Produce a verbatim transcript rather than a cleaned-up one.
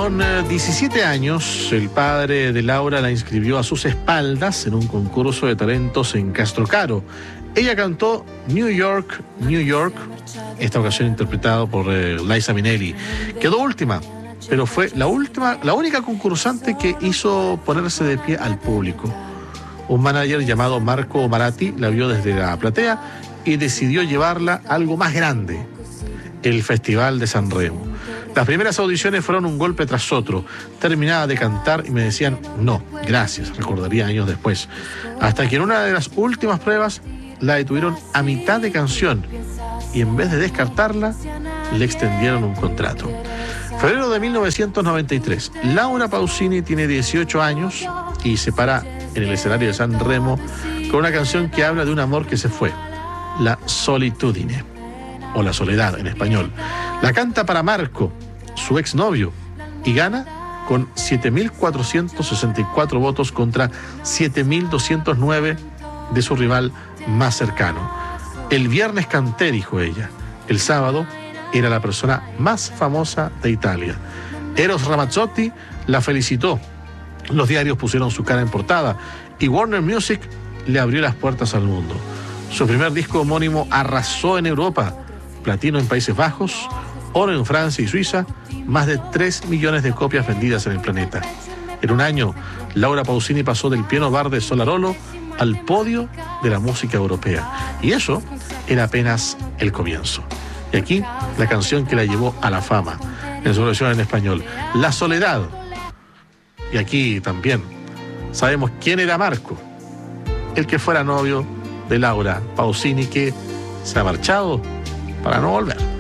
Con eh, diecisiete años, el padre de Laura la inscribió a sus espaldas en un concurso de talentos en Castrocaro. Ella cantó New York, New York, esta ocasión interpretado por eh, Liza Minnelli. Quedó última, pero fue la última, la única concursante que hizo ponerse de pie al público. Un manager llamado Marco Maratti la vio desde la platea y decidió llevarla a algo más grande, el Festival de San Remo. Las primeras audiciones fueron un golpe tras otro. Terminaba de cantar y me decían, no, gracias, recordaría años después. Hasta que en una de las últimas pruebas la detuvieron a mitad de canción y en vez de descartarla, le extendieron un contrato. Febrero de mil novecientos noventa y tres, Laura Pausini tiene dieciocho años y se para en el escenario de San Remo con una canción que habla de un amor que se fue, La Solitudine, o La Soledad en español. La canta para Marco, su exnovio, y gana con siete mil cuatrocientos sesenta y cuatro votos contra siete mil doscientos nueve de su rival más cercano. El viernes canté, dijo ella. El sábado era la persona más famosa de Italia. Eros Ramazzotti la felicitó. Los diarios pusieron su cara en portada y Warner Music le abrió las puertas al mundo. Su primer disco homónimo arrasó en Europa, platino en Países Bajos, oro en Francia y Suiza, más de tres millones de copias vendidas en el planeta. En un año, Laura Pausini pasó del piano bar de Solarolo al podio de la música europea. Y eso era apenas el comienzo. Y aquí, la canción que la llevó a la fama, en su versión en español, La Soledad. Y aquí también sabemos quién era Marco, el que fuera novio de Laura Pausini, que se ha marchado para no volver.